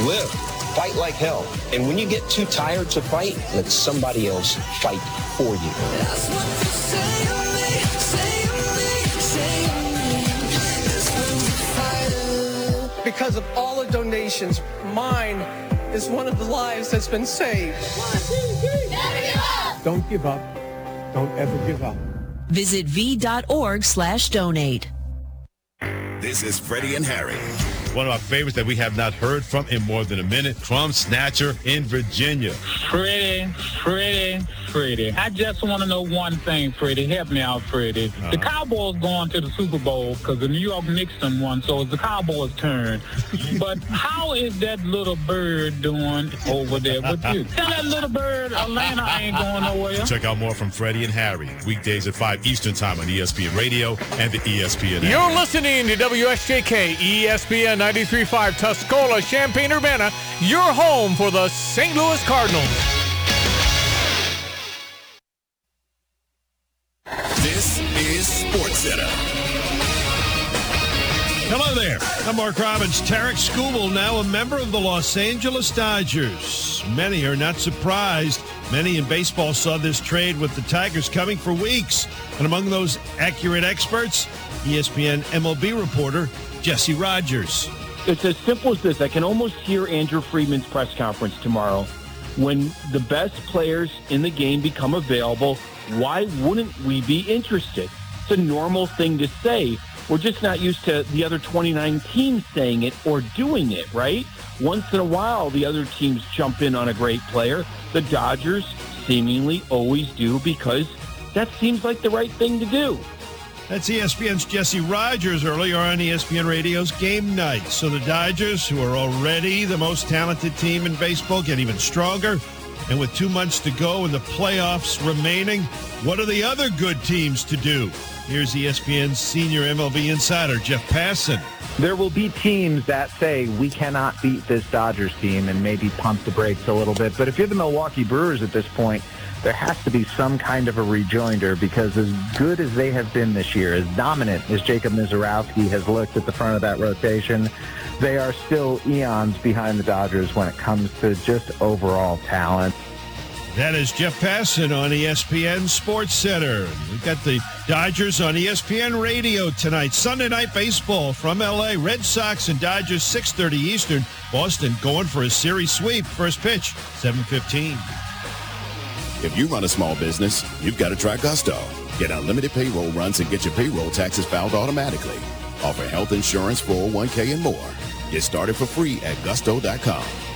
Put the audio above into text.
live. Fight like hell. And when you get too tired to fight, let somebody else fight for you. That's what you say to me, say to me, say to me. That's when you fight. Because of all the donations, mine is one of the lives that's been saved. 1, 2, 3, never give up. Don't give up. Don't ever give up. Visit v.org/donate. This is Freddie and Harry. One of our favorites that we have not heard from in more than a minute, Crumb Snatcher in Virginia. Freddie. I just want to know one thing, Freddie. Help me out, Freddie. The Cowboys going to the Super Bowl because the New York Knicks done won, so it's the Cowboys' turn. But how is that little bird doing over there with you? Tell that little bird Atlanta ain't going nowhere. Check out more from Freddie and Harry, weekdays at 5 Eastern Time on ESPN Radio and the ESPN app. You're listening to WSJK ESPN 93.5 Tuscola, Champaign-Urbana, your home for the St. Louis Cardinals. This is SportsCenter. Hello there. I'm Mark Robbins. Tarek Skubal, now a member of the Los Angeles Dodgers. Many are not surprised. Many in baseball saw this trade with the Tigers coming for weeks. And among those accurate experts, ESPN MLB reporter Jesse Rogers. It's as simple as this. I can almost hear Andrew Friedman's press conference tomorrow. When the best players in the game become available, why wouldn't we be interested? It's a normal thing to say. We're just not used to the other 29 teams saying it or doing it, right? Once in a while, the other teams jump in on a great player. The Dodgers seemingly always do because that seems like the right thing to do. That's ESPN's Jesse Rogers earlier on ESPN Radio's Game Night. So the Dodgers, who are already the most talented team in baseball, get even stronger. And with 2 months to go and the playoffs remaining, what are the other good teams to do? Here's ESPN's senior MLB insider, Jeff Passan. There will be teams that say we cannot beat this Dodgers team and maybe pump the brakes a little bit. But if you're the Milwaukee Brewers at this point, there has to be some kind of a rejoinder because as good as they have been this year, as dominant as Jacob Mizorowski has looked at the front of that rotation, they are still eons behind the Dodgers when it comes to just overall talent. That is Jeff Passan on ESPN SportsCenter. We've got the Dodgers on ESPN Radio tonight. Sunday Night Baseball from L.A. Red Sox and Dodgers, 6:30 Eastern. Boston going for a series sweep. First pitch, 7:15. If you run a small business, you've got to try Gusto. Get unlimited payroll runs and get your payroll taxes filed automatically. Offer health insurance, 401k, and more. Get started for free at gusto.com.